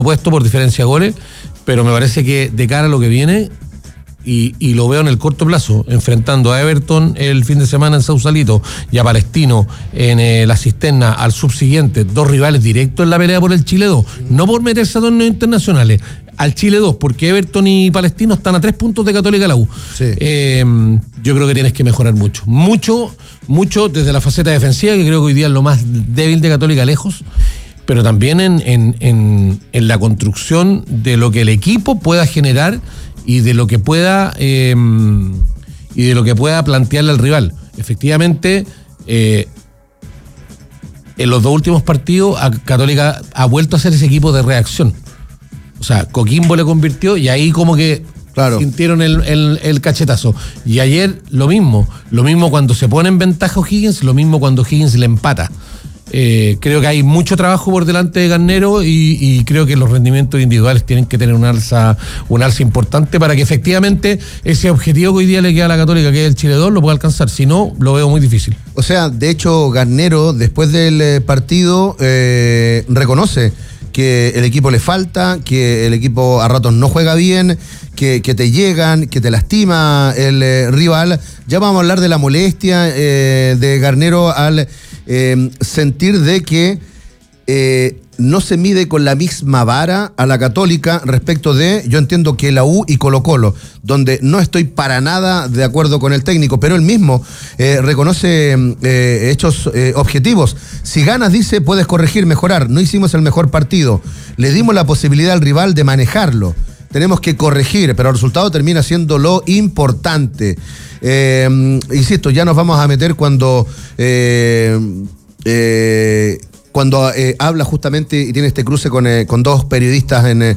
puesto por diferencia de goles, pero me parece que de cara a lo que viene, y lo veo en el corto plazo, enfrentando a Everton el fin de semana en Sausalito y a Palestino en la Cisterna al subsiguiente, 2 rivales directos en la pelea por el Chile 2, no por meterse a torneos internacionales, al Chile 2, porque Everton y Palestino están a 3 puntos de Católica la U. Sí. Yo creo que tienes que mejorar mucho desde la faceta defensiva, que creo que hoy día es lo más débil de Católica lejos, pero también en la construcción de lo que el equipo pueda generar y de lo que pueda plantearle al rival. Efectivamente, en los 2 últimos partidos Católica ha vuelto a ser ese equipo de reacción. O sea, Coquimbo le convirtió y ahí como que sintieron el cachetazo. Y ayer lo mismo cuando se pone en ventaja O'Higgins, lo mismo cuando O'Higgins le empata. Creo que hay mucho trabajo por delante de Garnero y creo que los rendimientos individuales tienen que tener un alza importante para que efectivamente ese objetivo que hoy día le queda a la Católica, que es el Chile 2, lo pueda alcanzar. Si no, lo veo muy difícil. O sea, de hecho, Garnero, después del partido, reconoce que el equipo le falta, que el equipo a ratos no juega bien, que te llegan, que te lastima el rival. Ya vamos a hablar de la molestia de Garnero al sentir de que no se mide con la misma vara a la Católica respecto de, yo entiendo que la U y Colo-Colo, donde no estoy para nada de acuerdo con el técnico, pero él mismo reconoce hechos objetivos. Si ganas, dice, puedes corregir, mejorar. No hicimos el mejor partido. Le dimos la posibilidad al rival de manejarlo. Tenemos que corregir, pero el resultado termina siendo lo importante. Insisto, ya nos vamos a meter cuando habla justamente y tiene este cruce con 2 periodistas en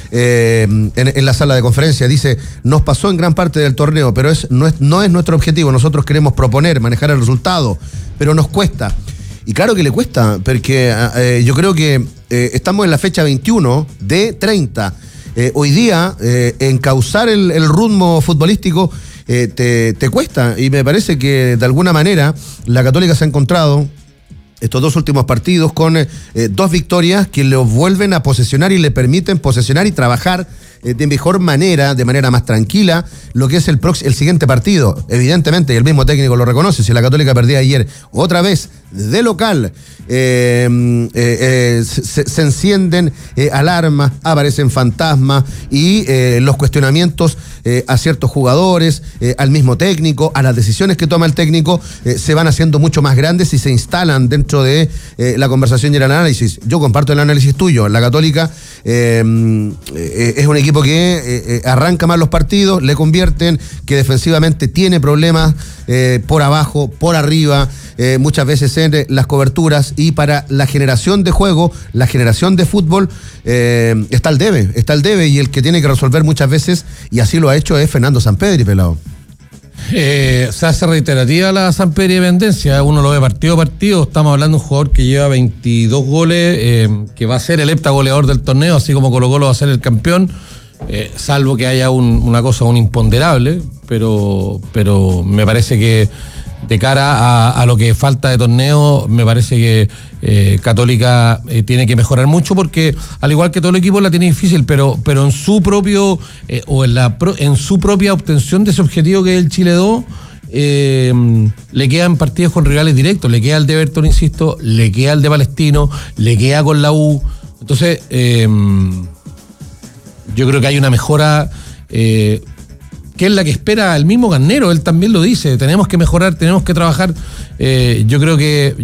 la sala de conferencia. Dice, nos pasó en gran parte del torneo, pero no es nuestro objetivo. Nosotros queremos proponer, manejar el resultado, pero nos cuesta. Y claro que le cuesta, porque yo creo que estamos en la fecha 21 de 30. Hoy día, encauzar el ritmo futbolístico te cuesta, y me parece que de alguna manera la Católica se ha encontrado estos 2 últimos partidos con 2 victorias que lo vuelven a posesionar y le permiten posesionar y trabajar de mejor manera, de manera más tranquila, lo que es el siguiente partido. Evidentemente, y el mismo técnico lo reconoce, si la Católica perdía ayer otra vez de local, se encienden alarmas, aparecen fantasmas y los cuestionamientos a ciertos jugadores, al mismo técnico, a las decisiones que toma el técnico, se van haciendo mucho más grandes y se instalan dentro de la conversación y el análisis. Yo comparto el análisis tuyo. La Católica es un equipo que arranca mal los partidos, le convierten, que defensivamente tiene problemas por abajo, por arriba, muchas veces en las coberturas, y para la generación de juego, la generación de fútbol, está el debe, y el que tiene que resolver muchas veces, y así lo ha hecho, es Fernando Sampedri, pelado. Se hace reiterativa la Sampedri dependencia, uno lo ve partido a partido. Estamos hablando de un jugador que lleva 22 goles, que va a ser el heptagoleador del torneo, así como Colo-Colo va a ser el campeón, salvo que haya un imponderable, pero me parece que de cara a lo que falta de torneo, me parece que Católica tiene que mejorar mucho, porque al igual que todo el equipo la tiene difícil, pero en su propio en su propia obtención de ese objetivo que es el Chile 2, le quedan partidos con rivales directos, le queda el de Everton, insisto, le queda el de Palestino, le queda con la U. Entonces yo creo que hay una mejora que es la que espera el mismo Garnero. Él también lo dice, tenemos que mejorar, tenemos que trabajar. Yo creo que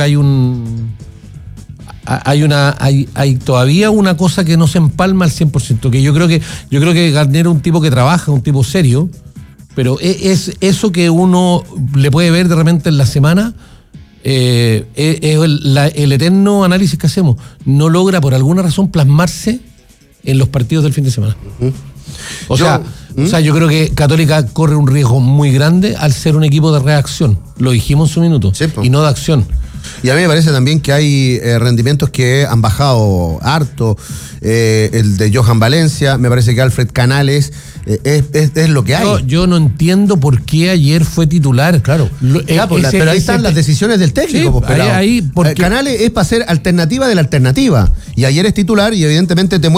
hay todavía una cosa que no se empalma al 100%, que yo creo que Garnero es un tipo que trabaja, un tipo serio, pero es eso que uno le puede ver de repente en la semana, es el eterno análisis que hacemos, no logra por alguna razón plasmarse en los partidos del fin de semana. O sea, yo creo que Católica corre un riesgo muy grande al ser un equipo de reacción. Lo dijimos en su minuto, sí, y no de acción. Y a mí me parece también que hay rendimientos que han bajado harto. El de Johan Valencia, me parece que Alfred Canales es lo que hay. Yo no entiendo por qué ayer fue titular. Claro. Pero ahí están las decisiones del técnico. Sí, ahí porque... Canales es para ser alternativa de la alternativa. Y ayer es titular y evidentemente te